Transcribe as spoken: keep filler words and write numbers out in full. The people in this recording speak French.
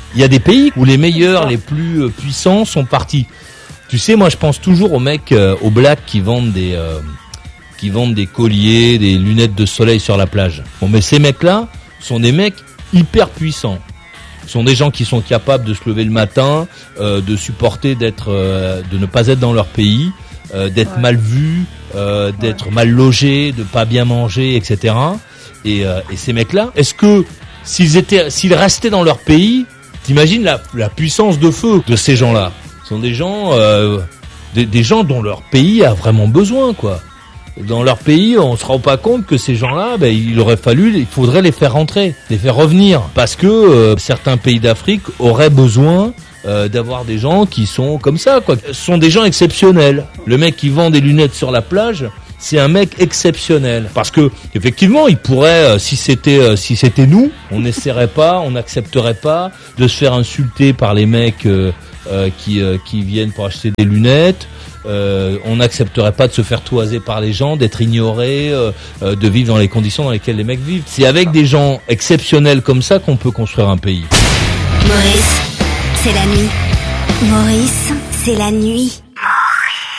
Il y a des pays où les meilleurs, les plus euh, puissants sont partis. Tu sais, moi je pense toujours aux mecs, euh, aux blacks qui vendent des, euh, qui vendent des colliers, des lunettes de soleil sur la plage. Bon, mais ces mecs-là sont des mecs hyper puissants. Ce sont des gens qui sont capables de se lever le matin, euh, de supporter d'être, euh, de ne pas être dans leur pays, euh, d'être ouais. mal vus, euh, d'être ouais. mal logés, de pas bien manger, et cetera. Et, euh, et ces mecs-là, est-ce que s'ils étaient, s'ils restaient dans leur pays, t'imagines la, la puissance de feu de ces gens-là? Ce sont des gens, euh, des, des gens dont leur pays a vraiment besoin, quoi. Dans leur pays, on se rend pas compte que ces gens-là, ben, il aurait fallu, il faudrait les faire rentrer, les faire revenir, parce que euh, certains pays d'Afrique auraient besoin euh, d'avoir des gens qui sont comme ça, quoi. Ce sont des gens exceptionnels. Le mec qui vend des lunettes sur la plage, c'est un mec exceptionnel, parce que effectivement, il pourrait, euh, si c'était, euh, si c'était nous, on n'essaierait pas, on n'accepterait pas de se faire insulter par les mecs euh, euh, qui euh, qui viennent pour acheter des lunettes. Euh, on n'accepterait pas de se faire toiser par les gens, d'être ignoré, euh, euh, de vivre dans les conditions dans lesquelles les mecs vivent. C'est avec des gens exceptionnels comme ça qu'on peut construire un pays. Maurice, c'est la nuit. Maurice, c'est la nuit.